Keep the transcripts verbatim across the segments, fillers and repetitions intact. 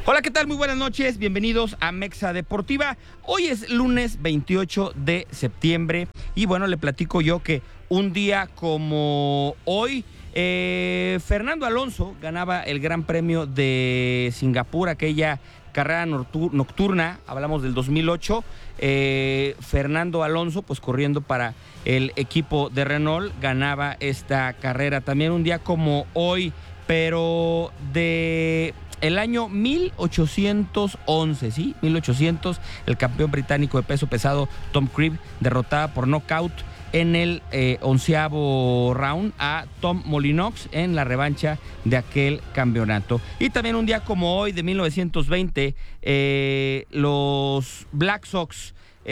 Hola, ¿qué tal? Muy buenas noches, bienvenidos a Mexa Deportiva. Hoy es lunes veintiocho de septiembre y bueno, le platico yo que un día como hoy, eh, Fernando Alonso ganaba el Gran Premio de Singapur, aquella carrera nocturna, hablamos del dos mil ocho, eh, Fernando Alonso, pues corriendo para el equipo de Renault, ganaba esta carrera. También un día como hoy, pero de el año mil ochocientos once, ¿sí? mil ochocientos, el campeón británico de peso pesado Tom Cribb derrotaba por nocaut en el eh, onceavo round a Tom Molinox en la revancha de aquel campeonato. Y también un día como hoy de mil novecientos veinte, eh, los Black Sox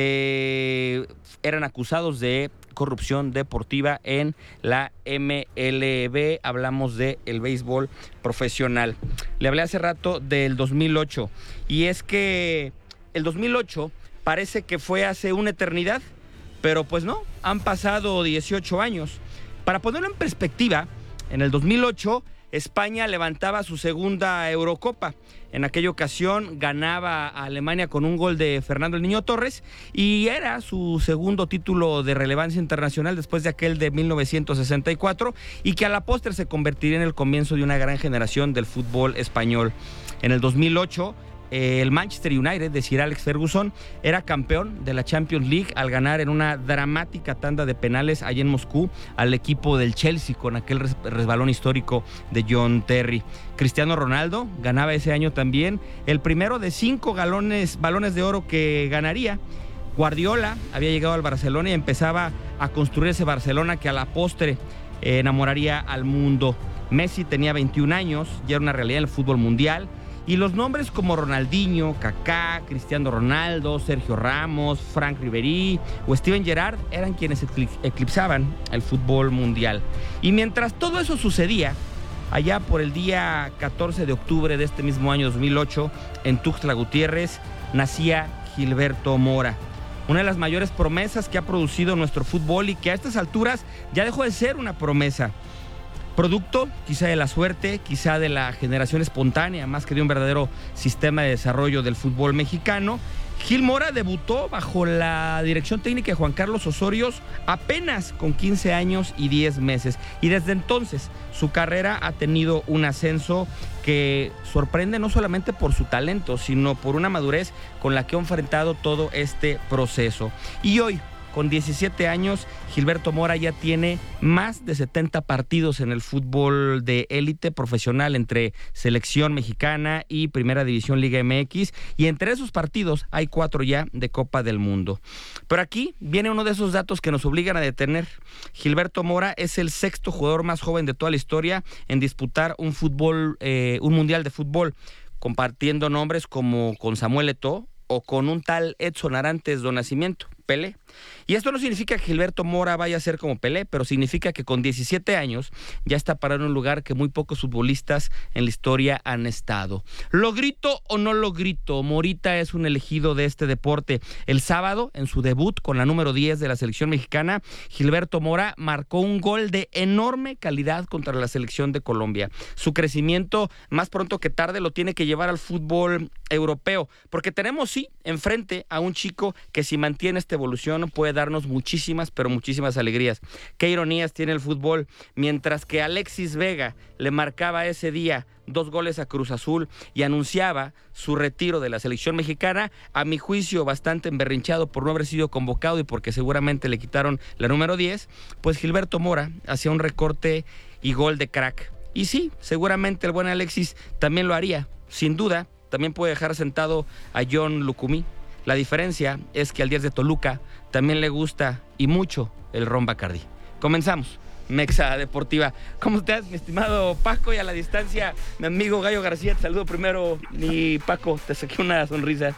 eh, eran acusados de corrupción deportiva en la M L B. Hablamos de el béisbol profesional. Le hablé hace rato del dos mil ocho y es que el dos mil ocho parece que fue hace una eternidad, pero pues no, han pasado dieciocho años. Para ponerlo en perspectiva, en el dos mil ocho España levantaba su segunda Eurocopa. En aquella ocasión ganaba a Alemania con un gol de Fernando el Niño Torres y era su segundo título de relevancia internacional después de aquel de mil novecientos sesenta y cuatro y que a la postre se convertiría en el comienzo de una gran generación del fútbol español. En el dos mil ocho, el Manchester United de Sir Alex Ferguson era campeón de la Champions League al ganar en una dramática tanda de penales allá en Moscú al equipo del Chelsea con aquel resbalón histórico de John Terry. Cristiano Ronaldo ganaba ese año también el primero de cinco galones, balones de oro que ganaría. Guardiola había llegado al Barcelona y empezaba a construir ese Barcelona que a la postre eh, enamoraría al mundo. Messi tenía veintiún años, ya era una realidad en el fútbol mundial. Y los nombres como Ronaldinho, Kaká, Cristiano Ronaldo, Sergio Ramos, Frank Ribéry o Steven Gerrard eran quienes eclipsaban el fútbol mundial. Y mientras todo eso sucedía, allá por el día catorce de octubre de este mismo año dos mil ocho, en Tuxtla Gutiérrez, nacía Gilberto Mora. Una de las mayores promesas que ha producido nuestro fútbol y que a estas alturas ya dejó de ser una promesa. Producto quizá de la suerte, quizá de la generación espontánea, más que de un verdadero sistema de desarrollo del fútbol mexicano. Gil Mora debutó bajo la dirección técnica de Juan Carlos Osorio apenas con quince años y diez meses. Y desde entonces su carrera ha tenido un ascenso que sorprende no solamente por su talento, sino por una madurez con la que ha enfrentado todo este proceso. Y hoy, con diecisiete años, Gilberto Mora ya tiene más de setenta partidos en el fútbol de élite profesional entre selección mexicana y Primera División Liga M X, y entre esos partidos hay cuatro ya de Copa del Mundo. Pero aquí viene uno de esos datos que nos obligan a detener. Gilberto Mora es el sexto jugador más joven de toda la historia en disputar un fútbol, eh, un mundial de fútbol, compartiendo nombres como con Samuel Eto'o o con un tal Edson Arantes do Nascimento, Pelé. Y esto no significa que Gilberto Mora vaya a ser como Pelé, pero significa que con diecisiete años ya está parado en un lugar que muy pocos futbolistas en la historia han estado. ¿Lo grito o no lo grito? Morita es un elegido de este deporte. El sábado, en su debut con la número diez de la selección mexicana, Gilberto Mora marcó un gol de enorme calidad contra la selección de Colombia. Su crecimiento, más pronto que tarde, lo tiene que llevar al fútbol europeo, porque tenemos, sí, enfrente a un chico que si mantiene esta evolución puede darnos muchísimas, pero muchísimas alegrías. Qué ironías tiene el fútbol. Mientras que Alexis Vega le marcaba ese día dos goles a Cruz Azul y anunciaba su retiro de la selección mexicana, a mi juicio bastante emberrinchado por no haber sido convocado y porque seguramente le quitaron la número diez, pues Gilberto Mora hacía un recorte y gol de crack. Y sí, seguramente el buen Alexis también lo haría, sin duda. También puede dejar sentado a John Lucumí. La diferencia es que al diez de Toluca también le gusta y mucho el ron Bacardí. Comenzamos. Mexa Deportiva. ¿Cómo estás, mi estimado Paco? Y a la distancia, mi amigo Gallo García. Te saludo primero, mi Paco. Te saqué una sonrisa.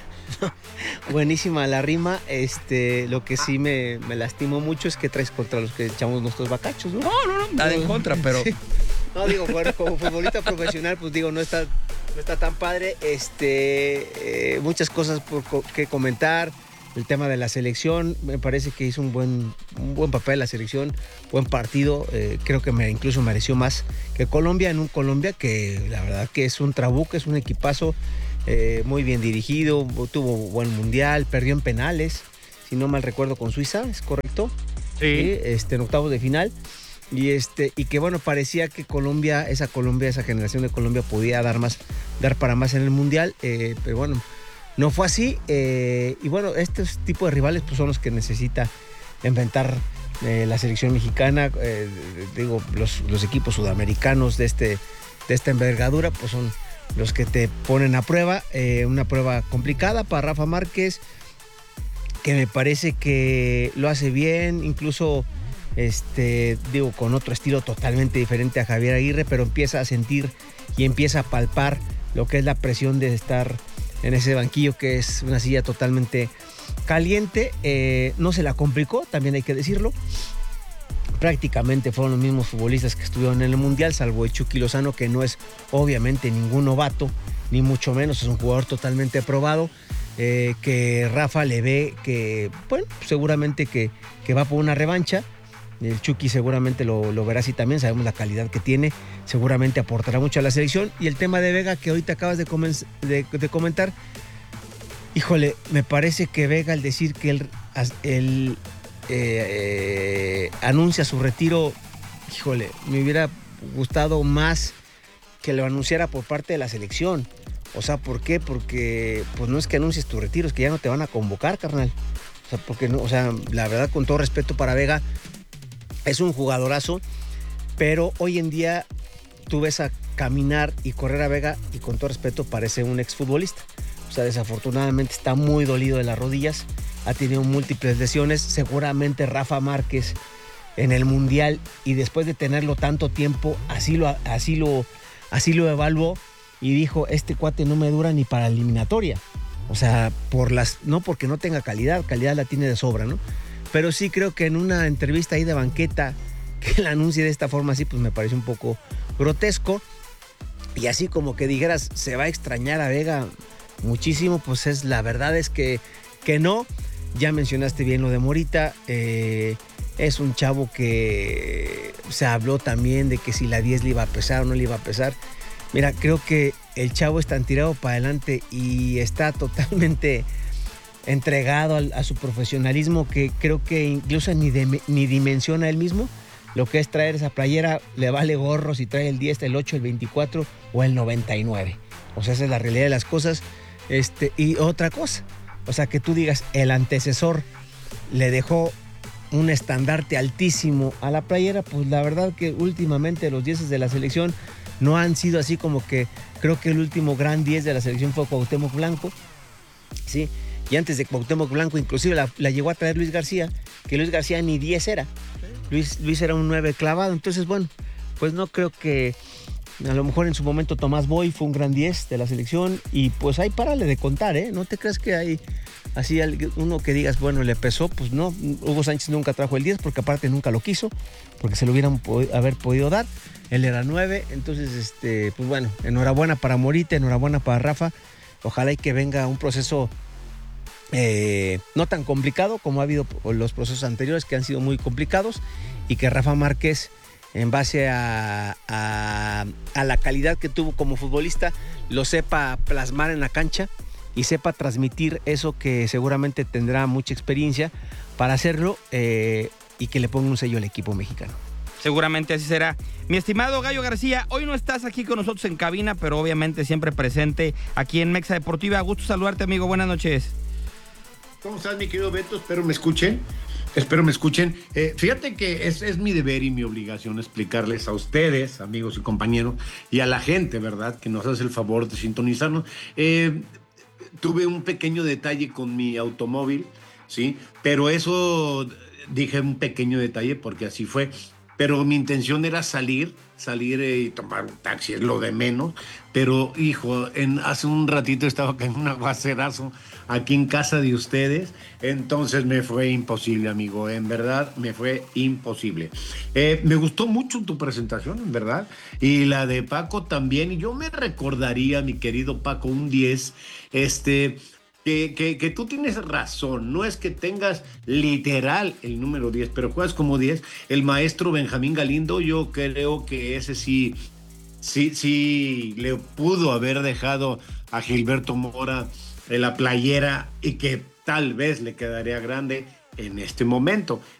Buenísima la rima. Este, lo que sí me, me lastimó mucho es que traes contra los que echamos nuestros bacachos, ¿no? No, no, no, nada en contra, pero... Sí. No, digo, bueno, como futbolista profesional, pues digo, no está, no está tan padre. Este, eh, muchas cosas por co- que comentar. el tema de la selección, me parece que hizo un buen, un buen papel la selección, buen partido, eh, creo que me, incluso mereció más que Colombia, en un Colombia que la verdad que es un trabuco, es un equipazo eh, muy bien dirigido, tuvo buen mundial, perdió en penales, si no mal recuerdo con Suiza, ¿es correcto? Sí. Sí, este, en octavos de final. Y este, y que bueno, parecía que Colombia, esa Colombia, esa generación de Colombia podía dar más, dar para más en el Mundial, eh, pero bueno, no fue así. Eh, y bueno, estos tipos de rivales pues son los que necesita enfrentar eh, la selección mexicana. Eh, digo, los, los equipos sudamericanos de, este, de esta envergadura, pues son los que te ponen a prueba. Eh, una prueba complicada para Rafa Márquez, que me parece que lo hace bien, incluso este, digo, con otro estilo totalmente diferente a Javier Aguirre, pero empieza a sentir y empieza a palpar lo que es la presión de estar en ese banquillo, que es una silla totalmente caliente. Eh, no se la complicó, también hay que decirlo. Prácticamente fueron los mismos futbolistas que estuvieron en el Mundial, salvo el Chucky Lozano, que no es obviamente ningún novato, ni mucho menos, es un jugador totalmente probado. Eh, que Rafa le ve que, bueno, seguramente que, que va por una revancha. El Chucky seguramente lo, lo verá así también, sabemos la calidad que tiene, seguramente aportará mucho a la selección. Y el tema de Vega, que ahorita acabas de, comen- de, de comentar, híjole, me parece que Vega, al decir que él, él eh, eh, anuncia su retiro, híjole, me hubiera gustado más que lo anunciara por parte de la selección. O sea, ¿por qué? Porque pues no es que anuncies tu retiro, es que ya no te van a convocar, carnal. O sea, porque no, o sea, la verdad, con todo respeto para Vega, es un jugadorazo, pero hoy en día tú ves a caminar y correr a Vega y, con todo respeto, parece un exfutbolista. O sea, desafortunadamente está muy dolido de las rodillas, ha tenido múltiples lesiones. Seguramente Rafa Márquez en el Mundial, y después de tenerlo tanto tiempo, así lo, así lo, así lo evaluó y dijo, este cuate no me dura ni para la eliminatoria. O sea, por las, no porque no tenga calidad, calidad la tiene de sobra, ¿no? Pero sí creo que en una entrevista ahí de banqueta, que la anuncie de esta forma así, pues me parece un poco grotesco. Y así como que dijeras, se va a extrañar a Vega muchísimo, pues es la verdad es que, que no. Ya mencionaste bien lo de Morita, eh, es un chavo que se habló también de que si la diez le iba a pesar o no le iba a pesar. Mira, creo que el chavo es tan tirado para adelante y está totalmente entregado a, a su profesionalismo, que creo que incluso ni, de, ni dimensiona él mismo lo que es traer esa playera. Le vale gorro si trae el diez, el ocho, el veinticuatro o el noventa y nueve. O sea, esa es la realidad de las cosas. Este, y otra cosa, o sea, que tú digas, el antecesor le dejó un estandarte altísimo a la playera, pues la verdad que últimamente los dieces de la selección no han sido así. Como que creo que el último gran diez de la selección fue Cuauhtémoc Blanco, ¿sí? Y antes de Cuauhtémoc Blanco, inclusive la, la llegó a traer Luis García, que Luis García ni diez era. Luis, Luis era un nueve clavado. Entonces, bueno, pues no creo que... A lo mejor en su momento Tomás Boy fue un gran diez de la selección, y pues ahí párale de contar, ¿eh? No te creas que hay así uno que digas, bueno, le pesó. Pues no, Hugo Sánchez nunca trajo el diez, porque aparte nunca lo quiso, porque se lo hubieran pod- haber podido dar. Él era nueve, entonces, este, pues bueno, enhorabuena para Morita, enhorabuena para Rafa. Ojalá y que venga un proceso eh, no tan complicado como ha habido los procesos anteriores, que han sido muy complicados, y que Rafa Márquez, en base a, a, a la calidad que tuvo como futbolista, lo sepa plasmar en la cancha y sepa transmitir eso, que seguramente tendrá mucha experiencia para hacerlo, eh, y que le ponga un sello al equipo mexicano. Seguramente así será. Mi estimado Gallo García, hoy no estás aquí con nosotros en cabina, pero obviamente siempre presente aquí en Mexa Deportiva. Gusto saludarte, amigo. Buenas noches. ¿Cómo estás, mi querido Beto? Espero me escuchen. Espero me escuchen. Eh, fíjate que es, es mi deber y mi obligación explicarles a ustedes, amigos y compañeros, y a la gente, ¿verdad?, que nos hace el favor de sintonizarnos. Eh, tuve un pequeño detalle con mi automóvil, ¿sí? Pero eso, dije un pequeño detalle porque así fue. Pero mi intención era salir, salir y tomar un taxi, es lo de menos. Pero, hijo, en, hace un ratito estaba cayendo un aguacerazo aquí en casa de ustedes. Entonces me fue imposible, amigo. En verdad, me fue imposible. Eh, me gustó mucho tu presentación, en verdad. Y la de Paco también. Y yo me recordaría, mi querido Paco, un diez, este... que, que, que tú tienes razón, no es que tengas literal el número diez, pero juegas como diez. El maestro Benjamín Galindo, yo creo que ese sí, sí, sí le pudo haber dejado a Gilberto Mora en la playera y que tal vez le quedaría grande en este momento.